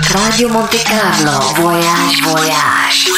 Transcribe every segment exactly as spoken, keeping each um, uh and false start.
Radio Monte Carlo, Voyage, Voyage.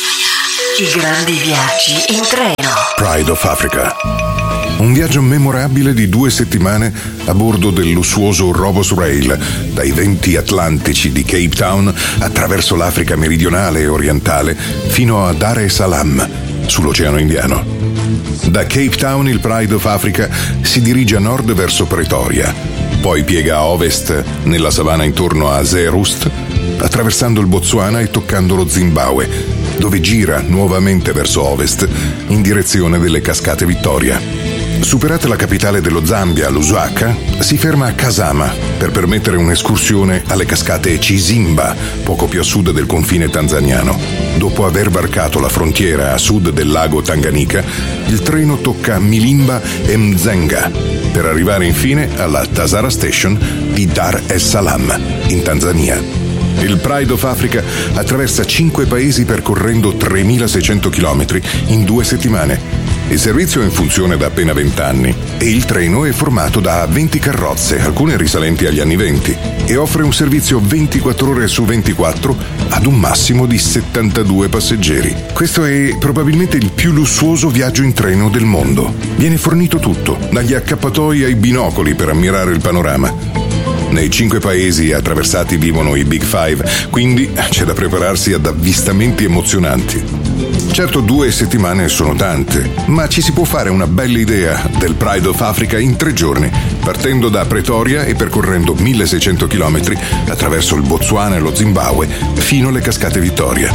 I grandi viaggi in treno. Pride of Africa. Un viaggio memorabile di due settimane a bordo del lussuoso Robos Rail, dai venti atlantici di Cape Town attraverso l'Africa meridionale e orientale fino a Dar es Salaam, sull'Oceano Indiano. Da Cape Town il Pride of Africa si dirige a nord verso Pretoria, poi piega a ovest nella savana intorno a Zeerust, attraversando il Botswana e toccando lo Zimbabwe, dove gira nuovamente verso ovest in direzione delle Cascate Vittoria. Superata la capitale dello Zambia, Lusaka, si ferma a Kasama per permettere un'escursione alle cascate Chisimba, poco più a sud del confine tanzaniano. Dopo aver varcato la frontiera a sud del lago Tanganyika, il treno tocca Milimba e Mzenga, per arrivare infine alla Tazara Station di Dar es Salaam, in Tanzania. Il Pride of Africa attraversa cinque paesi percorrendo tremilaseicento chilometri in due settimane. Il servizio è in funzione da appena venti anni e il treno è formato da venti carrozze, alcune risalenti agli anni venti, e offre un servizio ventiquattro ore su ventiquattro ad un massimo di settantadue passeggeri. Questo è probabilmente il più lussuoso viaggio in treno del mondo. Viene fornito tutto, dagli accappatoi ai binocoli per ammirare il panorama. Nei cinque paesi attraversati vivono i Big Five, quindi c'è da prepararsi ad avvistamenti emozionanti. Certo, due settimane sono tante, ma ci si può fare una bella idea del Pride of Africa in tre giorni, partendo da Pretoria e percorrendo milleseicento chilometri attraverso il Botswana e lo Zimbabwe fino alle Cascate Vittoria.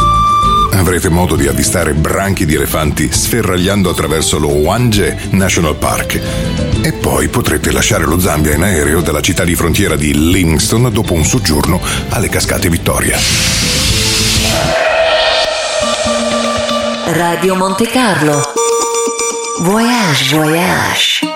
Avrete modo di avvistare branchi di elefanti sferragliando attraverso lo Hwange National Park. E poi potrete lasciare lo Zambia in aereo dalla città di frontiera di Livingstone dopo un soggiorno alle Cascate Vittoria. Radio Monte Carlo. Voyage, voyage.